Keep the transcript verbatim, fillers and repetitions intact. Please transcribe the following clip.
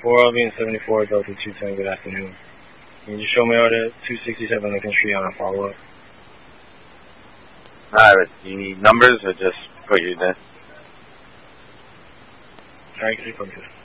four L V and seventy-four, Delta two ten, good afternoon. Can you just show me out at two sixty-seven Lincoln Street on a follow-up? Alright, do you need numbers or just put you there? Alright, can you put me there?